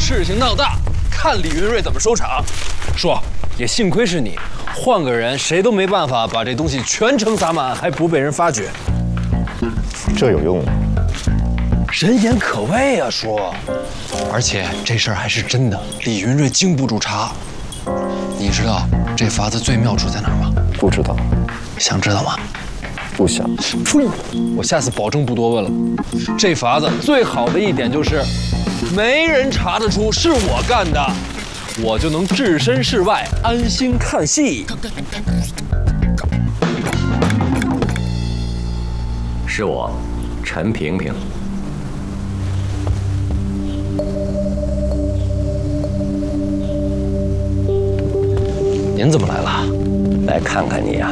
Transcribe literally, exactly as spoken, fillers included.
事情闹大，看李云瑞怎么收场。说，也幸亏是你，换个人谁都没办法把这东西全程撒满，还不被人发觉。 这有用吗？ 人言可畏啊，说。而且这事儿还是真的，李云瑞经不住查。你知道这法子最妙处在哪儿吗？ 不知道。 想知道吗？ 不想。 呸！我下次保证不多问了。这法子最好的一点就是，没人查得出是我干的，我就能置身事外，安心看戏。 是我，陈萍萍。 您怎么来了？ 来看看你呀、